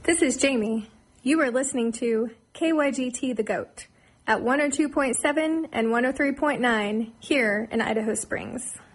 This is Jamie. You are listening to KYGT The Goat at 102.7 and 103.9 here in Idaho Springs.